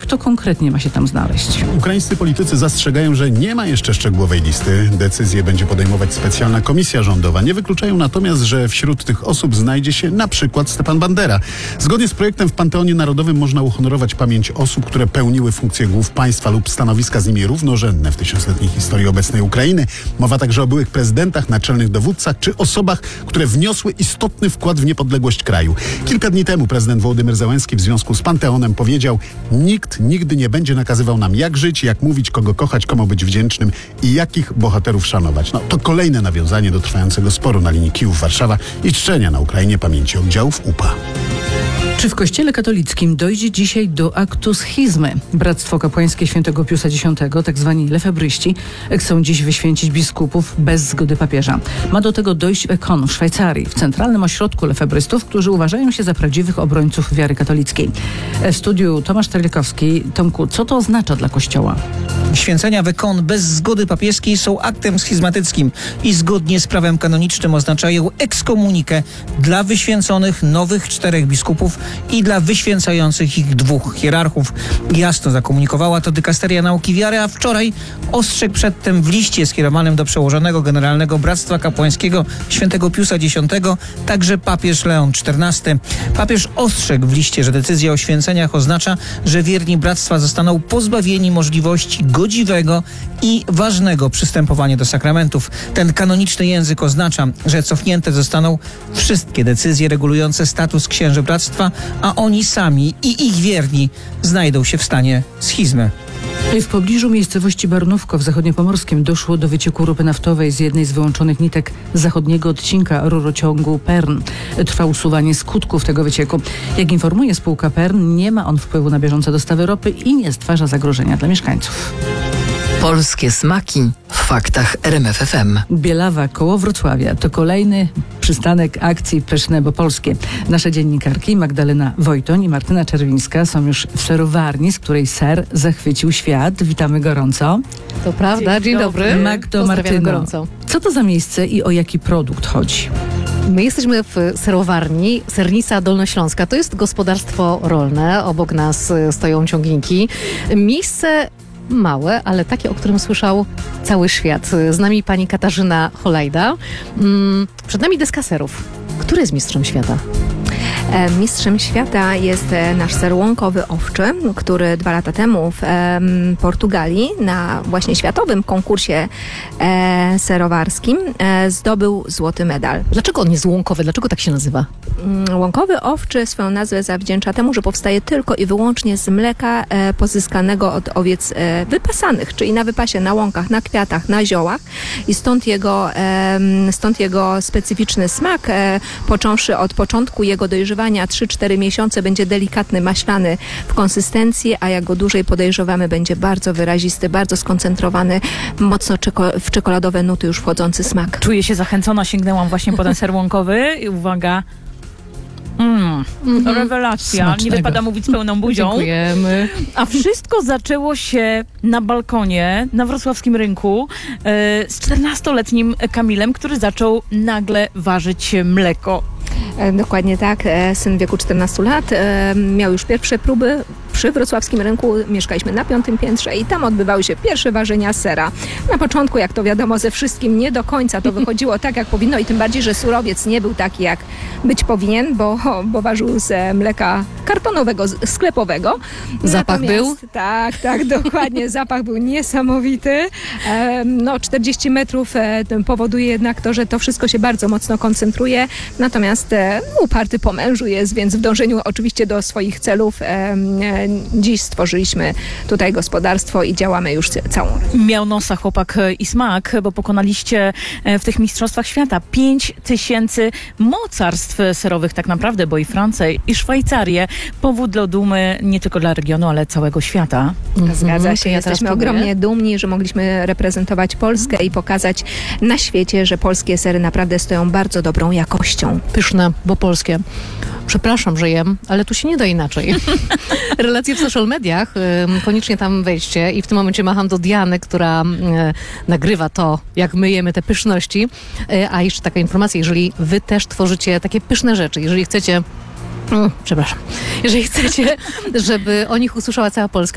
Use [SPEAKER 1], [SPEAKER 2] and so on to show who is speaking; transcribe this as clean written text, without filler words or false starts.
[SPEAKER 1] Kto konkretnie ma się tam znaleźć?
[SPEAKER 2] Ukraińscy politycy zastrzegają, że nie ma jeszcze szczegółowej listy. Decyzję będzie podejmować specjalna komisja rządowa. Nie wykluczają natomiast, że wśród tych osób znajdzie się na przykład Stepan Bandera. Zgodnie z projektem w Panteonie Narodowym można uhonorować pamięć osób, które pełniły funkcje głów państwa lub stanowiska z nimi równorzędne w tysiącletniej historii obecnej Ukrainy. Mowa także o byłych prezydentach, naczelnych dowódcach czy osobach, które wniosły istotny wkład w niepodległość kraju. Kilka dni temu prezydent Wołodymyr Zełenski w związku z Panteonem powiedział: nikt nigdy nie będzie nakazywał nam, jak żyć, jak mówić, kogo kochać, komu być wdzięcznym i jakich bohaterów szanować. To kolejne nawiązanie do trwającego sporu na linii Kijów-Warszawa i czczenia na Ukrainie pamięci oddziałów UPA.
[SPEAKER 1] Czy w Kościele katolickim dojdzie dzisiaj do aktu schizmy? Bractwo Kapłańskie Świętego Piusa X, tak zwani lefebryści, chcą dziś wyświęcić biskupów bez zgody papieża. Ma do tego dojść w Ekon w Szwajcarii, w centralnym ośrodku lefebrystów, którzy uważają się za prawdziwych obrońców wiary katolickiej. W studiu Tomasz Terlikowski. Tomku, co to oznacza dla Kościoła?
[SPEAKER 3] Święcenia w Ekon bez zgody papieskiej są aktem schizmatyckim i zgodnie z prawem kanonicznym oznaczają ekskomunikę dla wyświęconych nowych 4 biskupów i dla wyświęcających ich 2 hierarchów. Jasno zakomunikowała to dykasteria nauki wiary, a wczoraj ostrzegł przedtem w liście skierowanym do przełożonego generalnego Bractwa Kapłańskiego Świętego Piusa X także papież Leon XIV. Papież ostrzegł w liście, że decyzja o święceniach oznacza, że wierni bractwa zostaną pozbawieni możliwości godziwego i ważnego przystępowania do sakramentów. Ten kanoniczny język oznacza, że cofnięte zostaną wszystkie decyzje regulujące status księży bractwa, a oni sami i ich wierni znajdą się w stanie schizmy.
[SPEAKER 1] W pobliżu miejscowości Barnówko w zachodniopomorskim doszło do wycieku ropy naftowej z jednej z wyłączonych nitek zachodniego odcinka rurociągu PERN. Trwa usuwanie skutków tego wycieku. Jak informuje spółka PERN, nie ma on wpływu na bieżące dostawy ropy i nie stwarza zagrożenia dla mieszkańców.
[SPEAKER 4] Polskie smaki w faktach RMF FM.
[SPEAKER 1] Bielawa koło Wrocławia to kolejny przystanek akcji Pyszne, bo polskie. Nasze dziennikarki Magdalena Wojtoń i Martyna Czerwińska są już w serowarni, z której ser zachwycił świat. Witamy gorąco.
[SPEAKER 5] To prawda, dzień dobry.
[SPEAKER 1] Magdo, Martyno,
[SPEAKER 5] gorąco.
[SPEAKER 1] co to za miejsce i o jaki produkt chodzi?
[SPEAKER 5] My jesteśmy w serowarni Sernica Dolnośląska. To jest gospodarstwo rolne. Obok nas stoją ciągniki. Miejsce małe, ale takie, o którym słyszał cały świat. Z nami pani Katarzyna Holajda. Przed nami deska serów. Który jest mistrzem świata?
[SPEAKER 6] Mistrzem świata jest nasz ser łąkowy owczy, który 2 lata temu w Portugalii na właśnie światowym konkursie serowarskim zdobył złoty medal.
[SPEAKER 5] Dlaczego on jest łąkowy? Dlaczego tak się nazywa?
[SPEAKER 6] Łąkowy owczy swoją nazwę zawdzięcza temu, że powstaje tylko i wyłącznie z mleka pozyskanego od owiec wypasanych, czyli na wypasie, na łąkach, na kwiatach, na ziołach i stąd jego specyficzny smak, począwszy od początku jego dojrzewania 3-4 miesiące będzie delikatny, maślany w konsystencji, a jak go dłużej podejrzewamy, będzie bardzo wyrazisty, bardzo skoncentrowany, mocno w czekoladowe nuty już wchodzący smak.
[SPEAKER 7] Czuję się zachęcona, sięgnęłam właśnie po ten ser łąkowy i uwaga, rewelacja.
[SPEAKER 1] Smacznego.
[SPEAKER 7] Nie wypada mówić z pełną buzią.
[SPEAKER 5] Dziękujemy.
[SPEAKER 7] A wszystko zaczęło się na balkonie na wrocławskim rynku z 14-letnim Kamilem, który zaczął nagle ważyć mleko.
[SPEAKER 6] Dokładnie tak. Syn w wieku 14 lat miał już pierwsze próby przy wrocławskim rynku. Mieszkaliśmy na 5. piętrze i tam odbywały się pierwsze ważenia sera. Na początku, jak to wiadomo, ze wszystkim nie do końca to wychodziło tak, jak powinno i tym bardziej, że surowiec nie był taki, jak być powinien, bo ważył z mleka kartonowego, sklepowego.
[SPEAKER 5] Zapach był?
[SPEAKER 6] Tak, dokładnie. Zapach był niesamowity. 40 metrów powoduje jednak to, że to wszystko się bardzo mocno koncentruje. Natomiast uparty po mężu jest, więc w dążeniu oczywiście do swoich celów dziś stworzyliśmy tutaj gospodarstwo i działamy już całą.
[SPEAKER 7] Miał nosa chłopak i smak, bo pokonaliście w tych mistrzostwach świata 5000 mocarstw serowych tak naprawdę, bo i Francję, i Szwajcarię. Powód do dumy nie tylko dla regionu, ale całego świata.
[SPEAKER 6] Zgadza się.
[SPEAKER 5] Ja
[SPEAKER 6] Jesteśmy
[SPEAKER 5] teraz
[SPEAKER 6] ogromnie dumni, że mogliśmy reprezentować Polskę i pokazać na świecie, że polskie sery naprawdę stoją bardzo dobrą jakością.
[SPEAKER 5] Pyszne, bo polskie. Przepraszam, że jem, ale tu się nie da inaczej. Relacje w social mediach, koniecznie tam wejdźcie i w tym momencie macham do Diany, która nagrywa to, jak my jemy te pyszności. A jeszcze taka informacja, jeżeli wy też tworzycie takie pyszne rzeczy, jeżeli chcecie, jeżeli chcecie, żeby o nich usłyszała cała Polska,